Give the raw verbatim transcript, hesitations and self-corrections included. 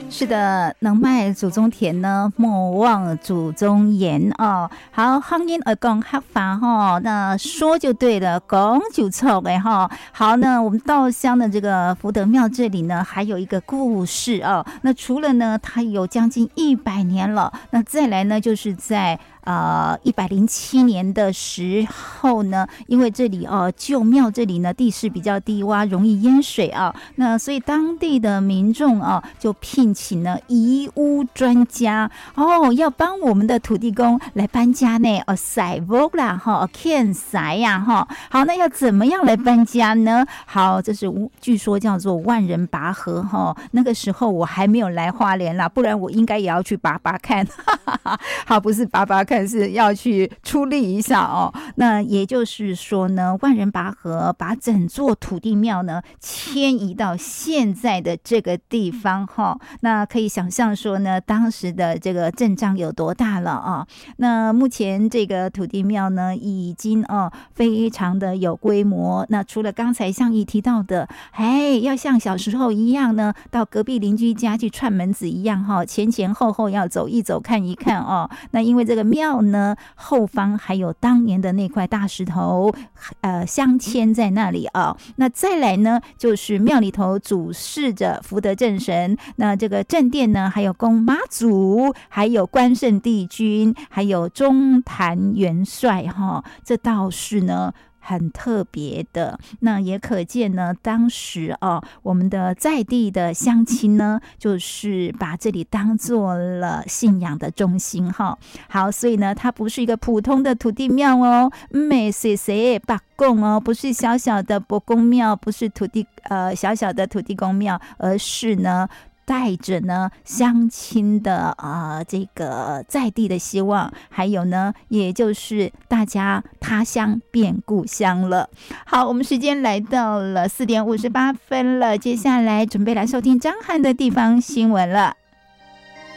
是的，能卖祖宗田呢，莫忘祖宗言哦。好，乡音而讲黑法哈，那说就对了，讲就错哎哈。好，那我们稻香的这个福德庙这里呢，还有一个故事哦。那除了呢，它有将近一百年了，那再来呢，就是在呃一百零七年的时候呢，因为这里哦旧庙这里呢地势比较低洼，容易淹水啊，那所以当地的民众啊就聘请了移屋专家哦，要帮我们的土地公来搬家呢，哦塞屋啦哈，看塞呀哈，好，那要怎么样来搬家呢？好，这是据说叫做万人拔河哈，那个时候我还没有来花莲啦，不然我应该也要去拔拔看，哈哈哈，好，不是拔拔看。是要去出力一下哦。那也就是说呢，万人拔河把整座土地庙呢迁移到现在的这个地方哈、哦。那可以想象说呢，当时的这个阵仗有多大了啊、哦。那目前这个土地庙呢，已经哦非常的有规模。那除了刚才向义提到的，哎，要像小时候一样呢，到隔壁邻居家去串门子一样哈、哦，前前后后要走一走看一看哦。那因为这个庙呢后方还有当年的那块大石头呃镶嵌在那里啊、哦。那再来呢就是庙里头主事着福德正神，那这个正殿呢还有供妈祖，还有关圣帝君，还有中坛元帅哈、哦，这倒是呢很特别的。那也可见呢，当时哦，我们的在地的乡亲呢，就是把这里当做了信仰的中心哈。好，所以呢，它不是一个普通的土地庙哦，没谁谁把供哦，不是小小的伯公庙，不是土地呃小小的土地公庙，而是呢，带着呢乡亲的呃这个在地的希望，还有呢，也就是大家他乡变故乡了。好，我们时间来到了四点五十八分了，接下来准备来收听张翰的地方新闻了。